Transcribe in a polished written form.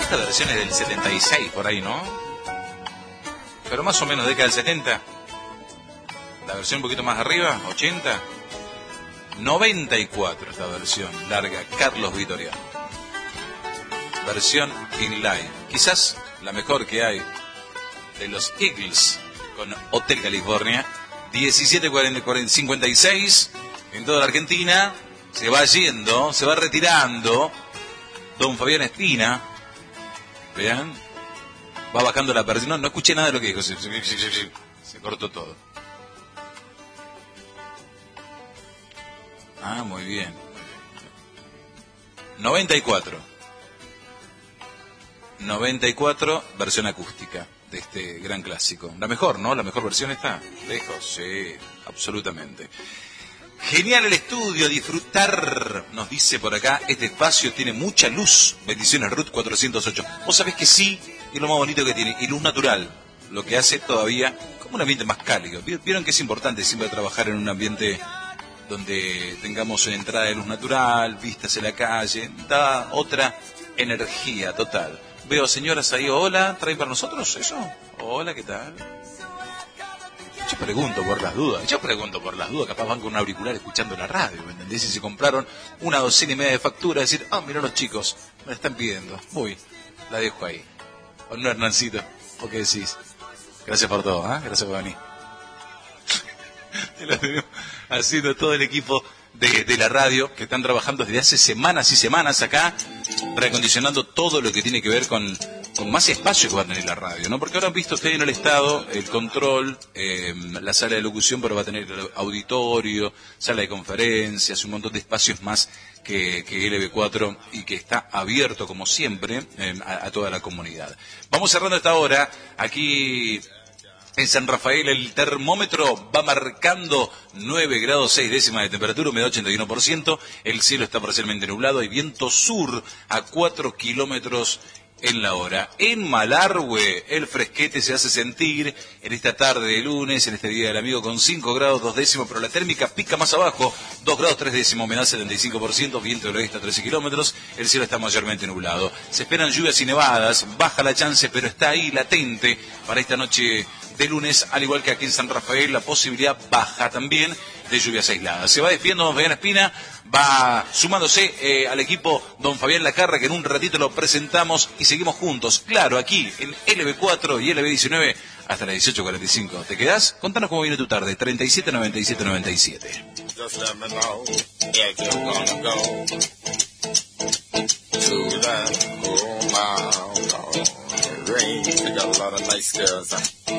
esta versión es del 76 por ahí, ¿no? Pero más o menos década del 70. La versión un poquito más arriba, 80. 94 esta versión larga, Carlos Vitoriano. Versión in live. Quizás la mejor que hay de los Eagles con Hotel California. 17:56 en toda la Argentina. Se va yendo, se va retirando don Fabián Espina. Vean, va bajando la persiana. No escuché nada de lo que dijo. Se cortó todo. Ah, muy bien. 94, versión acústica de este gran clásico. La mejor, ¿no? La mejor versión está. Lejos, sí, absolutamente. Genial el estudio, disfrutar, nos dice por acá, este espacio tiene mucha luz. Bendiciones, Ruth 408. Vos sabés que sí, es lo más bonito que tiene, y luz natural, lo que hace todavía como un ambiente más cálido. Vieron que es importante siempre trabajar en un ambiente donde tengamos entrada de luz natural, vistas en la calle, da otra energía total. Veo señoras ahí, hola, ¿traen para nosotros eso? Hola, ¿qué tal? Yo pregunto por las dudas, capaz van con un auricular escuchando la radio, ¿me entendés? Y se compraron una docena y media de facturas, decir, mirá los chicos, me la están pidiendo, uy, la dejo ahí. ¿O no, Hernancito? ¿O qué decís? Gracias por todo, gracias por venir. Lo tenemos haciendo todo el equipo de la radio, que están trabajando desde hace semanas y semanas acá, reacondicionando todo lo que tiene que ver con más espacio que va a tener la radio, ¿no? Porque ahora han visto ustedes en el estado el control, la sala de locución, pero va a tener el auditorio, sala de conferencias, un montón de espacios más que LB4 y que está abierto como siempre a toda la comunidad. Vamos cerrando esta hora aquí en San Rafael. El termómetro va marcando 9 grados 6 décimas de temperatura, humedad 81%, el cielo está parcialmente nublado, hay viento sur a 4 kilómetros en la hora. En Malargüe el fresquete se hace sentir en esta tarde de lunes, en este día del amigo, con 5 grados 2 décimos, pero la térmica pica más abajo, 2 grados 3 décimos, humedad 75%, viento del oeste a 13 kilómetros, el cielo está mayormente nublado. Se esperan lluvias y nevadas, baja la chance, pero está ahí latente para esta noche de lunes, al igual que aquí en San Rafael, la posibilidad baja también de lluvias aisladas. Se va despidiendo don Fabián Espina, va sumándose al equipo don Fabián Lacarra, que en un ratito lo presentamos y seguimos juntos, claro, aquí en LB4 y LB19 hasta las 18:45. ¿Te quedás? Contanos cómo viene tu tarde, 37 97 97. Just let me know if you're gonna go to that, oh my, rain, I got a lot of nice girls.